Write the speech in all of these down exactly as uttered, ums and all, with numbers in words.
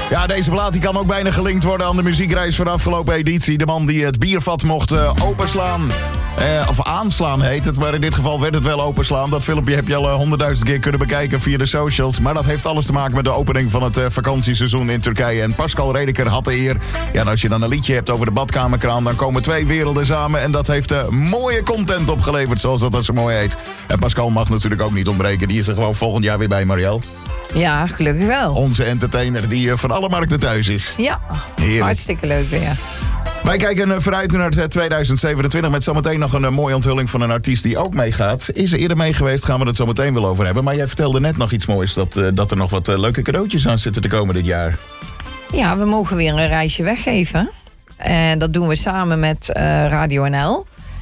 Ja, deze plaat die kan ook bijna gelinkt worden aan de muziekreis van de afgelopen editie. De man die het biervat mocht uh, openslaan. Uh, of aanslaan heet het, maar in dit geval werd het wel openslaan. Dat filmpje heb je al honderdduizend keer kunnen bekijken via de socials. Maar dat heeft alles te maken met de opening van het uh, vakantieseizoen in Turkije. En Pascal Redeker had de eer. Ja, en als je dan een liedje hebt over de badkamerkraan, dan komen twee werelden samen. En dat heeft uh, mooie content opgeleverd, zoals dat zo mooi heet. En Pascal mag natuurlijk ook niet ontbreken. Die is er gewoon volgend jaar weer bij, Marielle. Ja, gelukkig wel. Onze entertainer die uh, van alle markten thuis is. Ja, heerlijk. Hartstikke leuk weer. Wij kijken vooruit naar tweeduizend zevenentwintig met zometeen nog een mooie onthulling van een artiest die ook meegaat. Is er eerder mee geweest, gaan we het zo meteen wel over hebben. Maar jij vertelde net nog iets moois, dat, uh, dat er nog wat uh, leuke cadeautjes aan zitten te komen dit jaar. Ja, we mogen weer een reisje weggeven. En dat doen we samen met uh, Radio N L,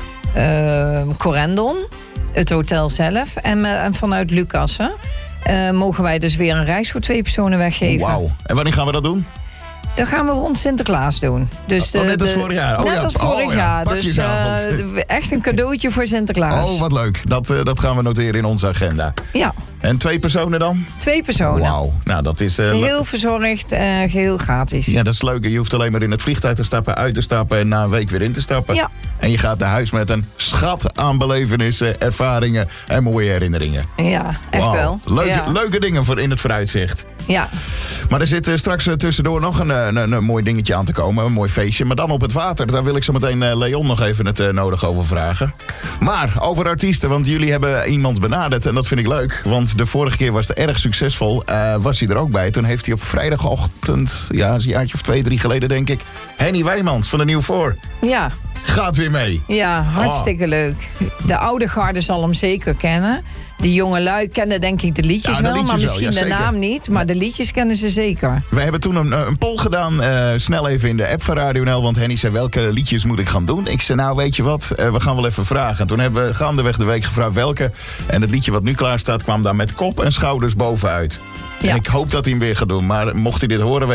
uh, Corendon, het hotel zelf en, uh, en vanuit Lucassen. Uh, mogen wij dus weer een reis voor twee personen weggeven. Wauw. En wanneer gaan we dat doen? Dat gaan we rond Sinterklaas doen. Dus oh, net als de, vorig jaar. Oh, net ja. als vorig oh, ja. jaar. Dus uh, echt een cadeautje voor Sinterklaas. Oh, wat leuk. Dat, uh, dat gaan we noteren in onze agenda. Ja. En twee personen dan? Twee personen. Wauw. Nou, dat is... Uh, geheel verzorgd, uh, geheel gratis. Ja, dat is leuk. Je hoeft alleen maar in het vliegtuig te stappen, uit te stappen en na een week weer in te stappen. Ja. En je gaat naar huis met een schat aan belevenissen, ervaringen en mooie herinneringen. Ja, echt wow. wel. Leuke, ja. leuke dingen voor in het vooruitzicht. Ja. Maar er zit uh, straks uh, tussendoor nog een, een, een, een mooi dingetje aan te komen. Een mooi feestje. Maar dan op het water. Daar wil ik zo meteen uh, Leon nog even het uh, nodig over vragen. Maar over artiesten. Want jullie hebben iemand benaderd. En dat vind ik leuk. Want de vorige keer was het erg succesvol. Uh, was hij er ook bij. Toen heeft hij op vrijdagochtend, ja, een jaartje of twee, drie geleden denk ik, Henny Wijmans van de Nieuw Voor. Ja. Gaat weer mee. Ja, hartstikke oh. leuk. De oude garde zal hem zeker kennen. De jonge lui kennen denk ik de liedjes, ja, de wel, liedjes maar misschien wel, ja, de naam niet. Maar de liedjes kennen ze zeker. We hebben toen een, een poll gedaan, uh, snel even in de app van Radio N L. Want Henny zei, welke liedjes moet ik gaan doen? Ik zei, nou weet je wat, uh, we gaan wel even vragen. En toen hebben we gaandeweg de week gevraagd welke. En het liedje wat nu klaar staat kwam daar met kop en schouders bovenuit. Ja. En ik hoop dat hij hem weer gaat doen. Maar mocht hij dit horen...